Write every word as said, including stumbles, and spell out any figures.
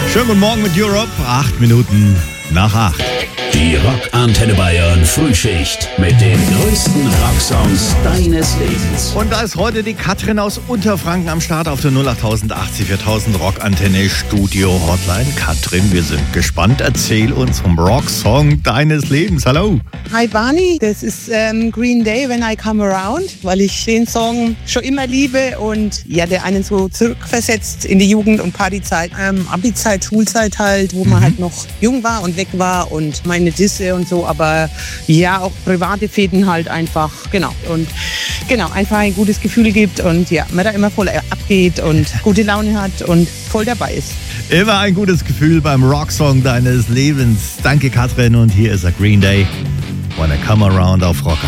Schönen guten Morgen mit Europe. Acht Minuten nach acht. Die Rock-Antenne Bayern Frühschicht mit den größten Rocksongs deines Lebens. Und da ist heute die Katrin aus Unterfranken am Start auf der null acht achtzig viertausend Rock-Antenne Studio Hotline. Katrin, wir sind gespannt. Erzähl uns vom Rocksong deines Lebens. Hallo. Hi Barney, das ist ähm, Green Day, When I Come Around, weil ich den Song schon immer liebe und ja, der einen so zurückversetzt in die Jugend- und Partyzeit, ähm, Abi-Zeit, Schulzeit halt, wo man Mhm. halt noch jung war und weg war und meine Disse und so, aber ja, auch private Fäden halt einfach, genau. Und genau, einfach ein gutes Gefühl gibt und ja, man da immer voll abgeht und gute Laune hat und voll dabei ist. Immer ein gutes Gefühl beim Rocksong deines Lebens. Danke, Katrin. Und hier ist der Green Day. Wanna Come Around auf Rock